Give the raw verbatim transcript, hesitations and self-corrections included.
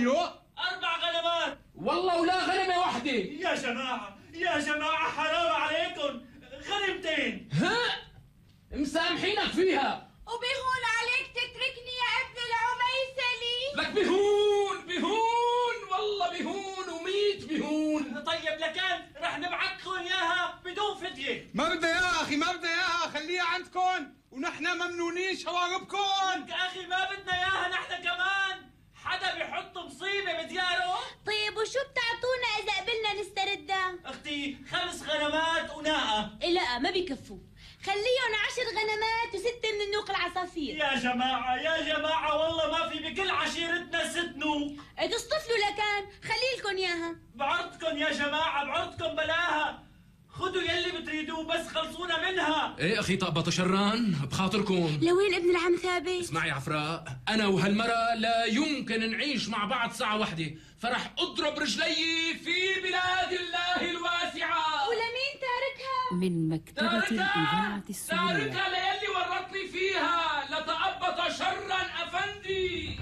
ايوه أربع غنمات. والله ولا غنمة واحدة. يا جماعة يا جماعة حرام عليكم، غنمتين. ها؟ مسامحينك فيها. وبيهون عليك تتركني يا ابن العميسلي. لك بهون بهون والله بهون وميت بهون. طيب لكان رح نبعث لكم اياها بدون فدية. ما بدها اياها اخي، ما بدها اياها، خليها عندكم ونحن ممنونين شواربكم. يا اخي ما بدنا اياها نحن كمان، حدا بيحط مصيبة بدياره. طيب وشو بتعطونا اذا قبلنا نستردها؟ اختي خمس غنمات وناقة. لا ما بكفوا، خليهم عشر غنمات وستة من النوق العصافير. يا جماعة يا جماعة والله ما في بكل عشيرتنا ست نوق. تصطفلوا لكان، خلي لكم اياها. بعرضكم يا جماعة بعرضكم بلاها، خذوا يلي بتريدوه بس خلصونا منها. ايه اخي طقبة شران بخاطركم. لوين ابن العم ثابت؟ اسمعي يا عفراء، انا وهالمرة لا يمكن نعيش مع بعض ساعة واحدة، فرح اضرب رجلي في بلاد الله الواسعة. ولمين تاركها؟ من مكتبة الإذاعة السورية. تاركها ليلي ورطني فيها لتأبط شرا أفندي.